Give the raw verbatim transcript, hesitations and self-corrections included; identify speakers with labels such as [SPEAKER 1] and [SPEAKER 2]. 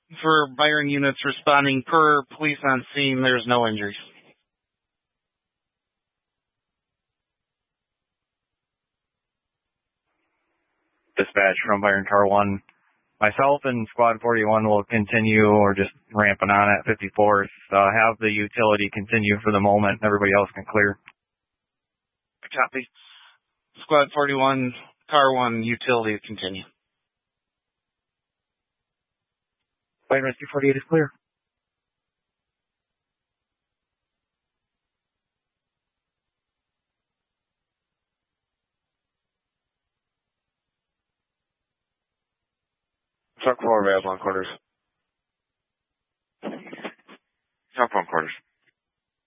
[SPEAKER 1] For Byron units responding per police on scene, there's no injuries.
[SPEAKER 2] Dispatch from Byron Car one. Myself and Squad forty-one will continue, or just ramping on at fifty-fourth. Uh, have the utility continue for the moment. Everybody else can clear.
[SPEAKER 1] Copy. Squad forty-one, Car one, utility continue.
[SPEAKER 2] Byron Rescue forty-eight is clear.
[SPEAKER 3] Truck four, available on quarters. Truck one quarters.